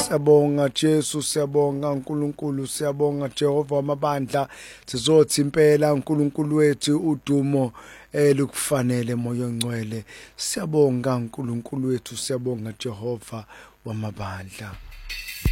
Siyabonga Jesu, siyabonga uNkulunkulu, siyabonga Jehova wamabandla. Sizothi impela uNkulunkulu wethu udumo lukufanele moya ongcwele. Siyabonga uNkulunkulu wethu, siyabonga Jehova wamabandla.